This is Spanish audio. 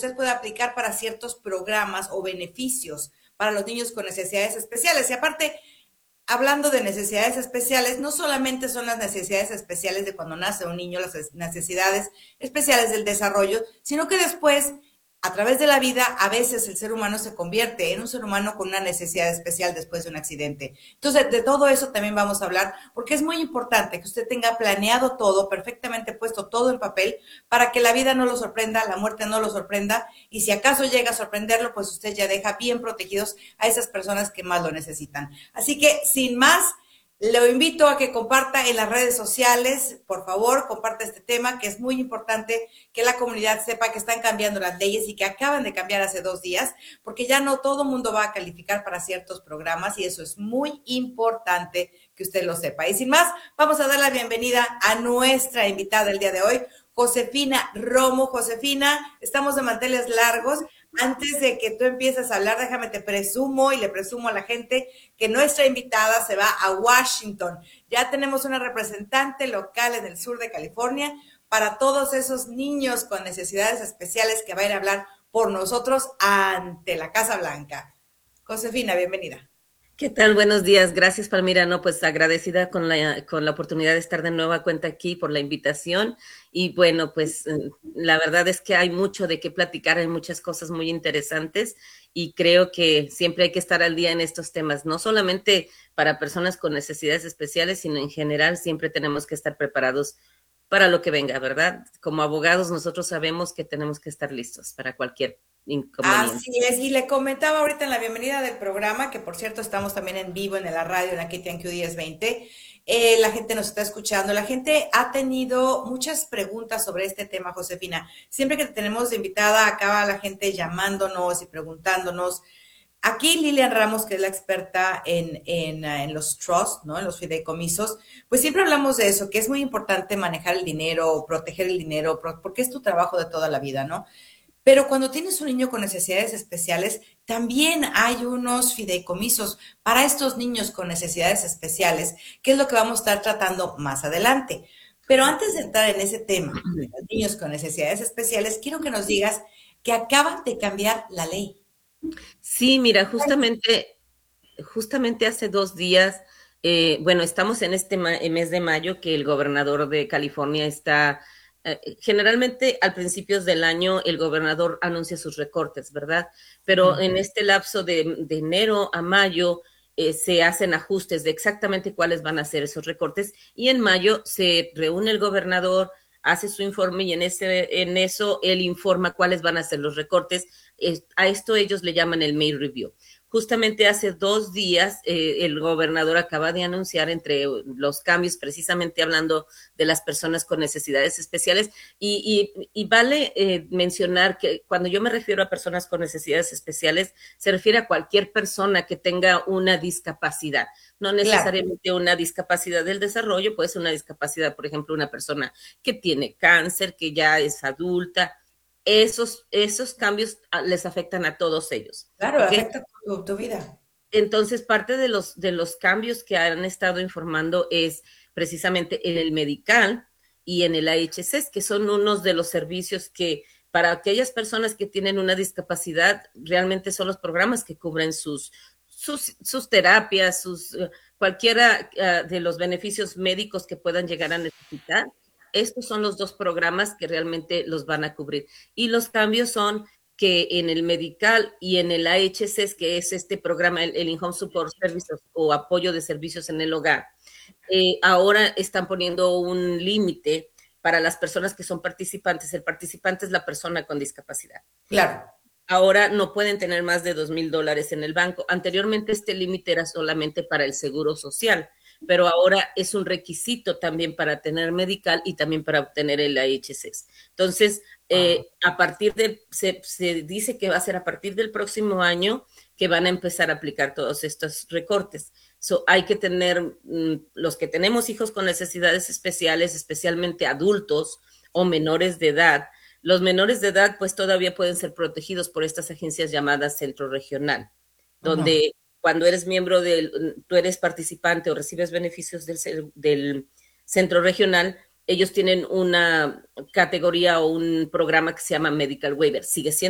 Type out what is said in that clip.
usted puede aplicar para ciertos programas o beneficios para los niños con necesidades especiales. Y aparte, hablando de necesidades especiales, no solamente son las necesidades especiales de cuando nace un niño, las necesidades especiales del desarrollo, sino que después, a través de la vida, a veces el ser humano se convierte en un ser humano con una necesidad especial después de un accidente. Entonces, de todo eso también vamos a hablar, porque es muy importante que usted tenga planeado todo, perfectamente puesto todo en papel, para que la vida no lo sorprenda, la muerte no lo sorprenda, y si acaso llega a sorprenderlo, pues usted ya deja bien protegidos a esas personas que más lo necesitan. Así que, sin más, lo invito a que comparta en las redes sociales, por favor, comparta este tema, que es muy importante que la comunidad sepa que están cambiando las leyes y que acaban de cambiar hace 2 días, porque ya no todo el mundo va a calificar para ciertos programas y eso es muy importante que usted lo sepa. Y sin más, vamos a dar la bienvenida a nuestra invitada el día de hoy, Josefina Romo. Josefina, estamos de manteles largos. Antes de que tú empieces a hablar, déjame te presumo y le presumo a la gente que nuestra invitada se va a Washington. Ya tenemos una representante local en el sur de California para todos esos niños con necesidades especiales que va a ir a hablar por nosotros ante la Casa Blanca. Josefina, bienvenida. ¿Qué tal? Buenos días. Gracias, Palmira. No, pues agradecida con la oportunidad de estar de nueva cuenta aquí por la invitación. Y bueno, pues la verdad es que hay mucho de qué platicar, hay muchas cosas muy interesantes y creo que siempre hay que estar al día en estos temas, no solamente para personas con necesidades especiales, sino en general siempre tenemos que estar preparados para lo que venga, ¿verdad? Como abogados nosotros sabemos que tenemos que estar listos para cualquier inconveniente. Así es, y le comentaba ahorita en la bienvenida del programa, que por cierto estamos también en vivo en la radio, en la KTNQ 1020, la gente nos está escuchando, la gente ha tenido muchas preguntas sobre este tema, Josefina. Siempre que te tenemos de invitada, acaba la gente llamándonos y preguntándonos. Aquí Lilian Ramos, que es la experta en los trusts, ¿no? En los fideicomisos, pues siempre hablamos de eso, que es muy importante manejar el dinero, proteger el dinero, porque es tu trabajo de toda la vida, ¿no? Pero cuando tienes un niño con necesidades especiales, también hay unos fideicomisos para estos niños con necesidades especiales, que es lo que vamos a estar tratando más adelante. Pero antes de entrar en ese tema de los niños con necesidades especiales, quiero que nos digas que acaban de cambiar la ley. Sí, mira, justamente hace 2 días, bueno, estamos en este mes de mayo que el gobernador de California está, generalmente al principios del año el gobernador anuncia sus recortes, ¿verdad? Pero en este lapso de enero a mayo se hacen ajustes de exactamente cuáles van a ser esos recortes y en mayo se reúne el gobernador, hace su informe y en eso él informa cuáles van a ser los recortes. A esto ellos le llaman el May Review. Justamente hace 2 días el gobernador acaba de anunciar entre los cambios, precisamente hablando de las personas con necesidades especiales, y vale mencionar que cuando yo me refiero a personas con necesidades especiales, se refiere a cualquier persona que tenga una discapacidad, no Claro. necesariamente una discapacidad del desarrollo, puede ser una discapacidad, por ejemplo, una persona que tiene cáncer, que ya es adulta, esos cambios les afectan a todos ellos, Claro, ¿ok? afecta tu vida. Entonces, parte de los cambios que han estado informando es precisamente en el medical y en el AHC, que son unos de los servicios que para aquellas personas que tienen una discapacidad, realmente son los programas que cubren sus terapias, cualquiera de los beneficios médicos que puedan llegar a necesitar. Estos son los 2 programas que realmente los van a cubrir. Y los cambios son que en el medical y en el AHC, que es este programa, el In-Home Support Services o apoyo de servicios en el hogar, ahora están poniendo un límite para las personas que son participantes. El participante es la persona con discapacidad. Claro. Ahora no pueden tener más de $2,000 en el banco. Anteriormente este límite era solamente para el seguro social, pero ahora es un requisito también para tener medical y también para obtener el AHCs. Entonces, Wow. se dice que va a ser a partir del próximo año que van a empezar a aplicar todos estos recortes. Hay que tener, los que tenemos hijos con necesidades especiales, especialmente adultos o menores de edad, los menores de edad pues todavía pueden ser protegidos por estas agencias llamadas centro regional, Uh-huh. donde cuando eres tú eres participante o recibes beneficios del centro regional, ellos tienen una categoría o un programa que se llama Medical Waiver. Sigue siendo